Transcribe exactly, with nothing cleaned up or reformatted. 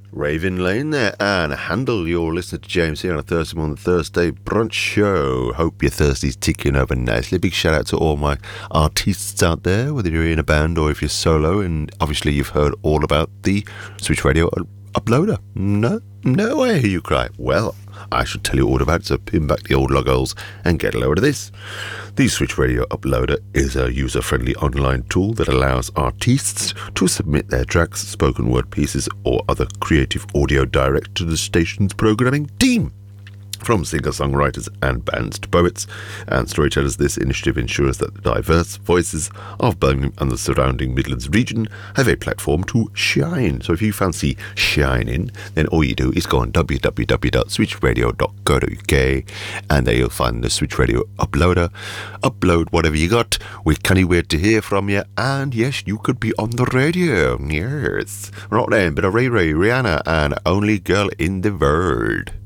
Raven Lane there, and Handle. You're listening to James here on a Thursday morning, Thursday brunch show. Hope your Thursday's ticking over nicely. Big shout out to all my artists out there, whether you're in a band or if you're solo. And obviously, you've heard all about the Switch Radio Uploader. No, no, I hear you cry. Well, I should tell you all about it, so pin back the old loggles and get a load of this. The Switch Radio Uploader is a user-friendly online tool that allows artists to submit their tracks, spoken word pieces, or other creative audio direct to the station's programming team. From singer-songwriters and bands to poets and storytellers, this initiative ensures that the diverse voices of Birmingham and the surrounding Midlands region have a platform to shine. So if you fancy shining, then all you do is go on w w w dot switch radio dot co dot u k, and there you'll find the Switch Radio Uploader. Upload whatever you got. We can't wait to hear from you, and yes, you could be on the radio. Yes. Right then, bit of Ray Ray, Rihanna, and Only Girl in the World.